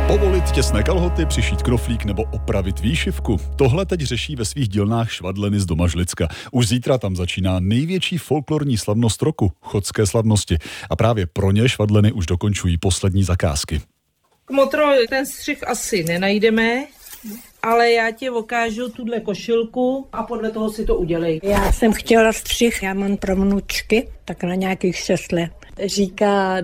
Povolit těsné kalhoty, přišít knoflík nebo opravit výšivku. Tohle teď řeší ve svých dílnách Švadleny z Domažlicka. Už zítra tam začíná největší folklorní slavnost roku, chodské slavnosti. A právě pro ně Švadleny už dokončují poslední zakázky. Kmotro, ten střih asi nenajdeme, ale já ti ukážu tuhle košilku a podle toho si to udělej. Já jsem chtěla střih, já mám pravnučky, tak na nějakých 6 let. Říká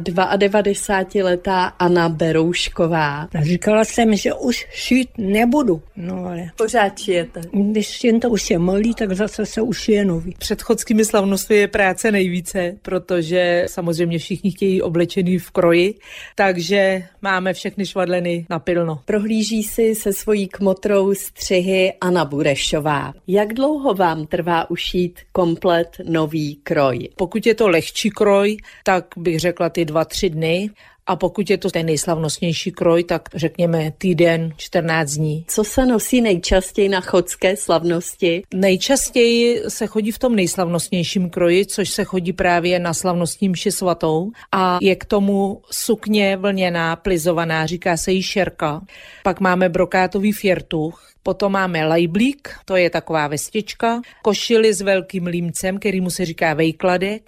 92letá Anna Beroušková. Říkala jsem, že už šít nebudu, no ale Pořád šijete. když jen to už je malý, tak zase se ušije nový. Před chodskými slavnostmi je práce nejvíce, protože samozřejmě všichni chtějí oblečený v kroji, takže máme všechny švadleny napilno. Prohlíží si se svojí kmotrou střihy Anna Burešová. Jak dlouho vám trvá ušít komplet nový kroj? Pokud je to lehčí kroj, tak bych řekla ty 2-3 dny. A pokud je to ten nejslavnostnější kroj, tak řekněme týden, 14 dní. Co se nosí nejčastěji na chodské slavnosti? Nejčastěji se chodí v tom nejslavnostnějším kroji, což se chodí právě na slavnostní mši svatou. A je k tomu sukně vlněná, plizovaná, říká se jí šerka. Pak máme brokátový fjertuch. Potom máme lajblík, to je taková vestička, košili s velkým límcem, kterýmu se říká vejkladek,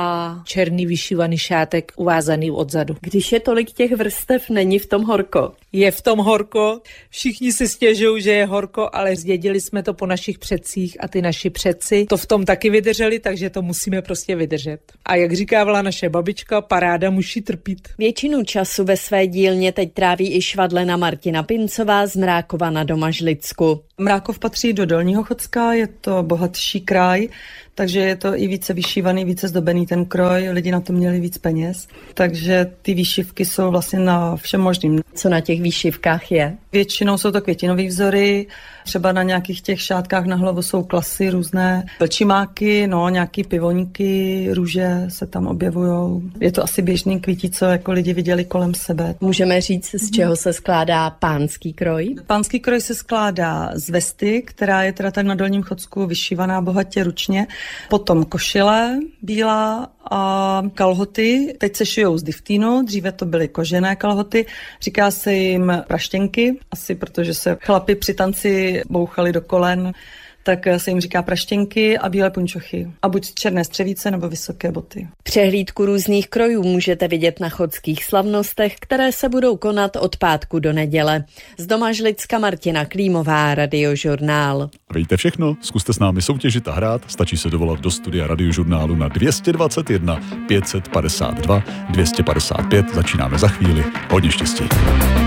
a černý vyšívaný šátek uvázaný odzadu. Když je tolik těch vrstev, není v tom horko? Je v tom horko, všichni si stěžují, že je horko, ale zdědili jsme to po našich předcích a ty naši předci to v tom taky vydrželi, takže to musíme prostě vydržet. A jak říkávala naše babička, paráda musí trpít. Většinu času ve své dílně teď tráví i švadlena Martina Pincová z Mrákova na Domažlicku. Mrákov patří do Dolního Chodska, je to bohatší kraj, takže je to i více vyšívaný, více zdobený ten kroj, lidi na to měli víc peněz, takže ty výšivky jsou vlastně na všem možným. Co na těch výšivkách je? Většinou jsou to květinové vzory, třeba na nějakých těch šátkách na hlavu jsou klasy různé, vlčimáky, nějaký pivoníky, růže se tam objevujou. Je to asi běžný kvítí, co jako lidi viděli kolem sebe. Můžeme říct, z čeho se skládá pánský kroj? Pánský kroj se skládá z vesty, která je teda tak na Dolním Chodsku vyšívaná bohatě ručně, potom košile bílá a kalhoty. Teď se šijou z diftínu, dříve to byly kožené kalhoty, říká se jim praštěnky, asi protože se chlapi při tanci bouchali do kolen, tak se jim říká praštěnky a bílé punčochy. A buď černé střevíce nebo vysoké boty. Přehlídku různých krojů můžete vidět na chodských slavnostech, které se budou konat od pátku do neděle. Z Domažlicka Martina Klímová, Radiožurnál. Víte všechno? Zkuste s námi soutěžit a hrát. Stačí se dovolat do studia Radiožurnálu na 221 552 255. Začínáme za chvíli. Hodně štěstí.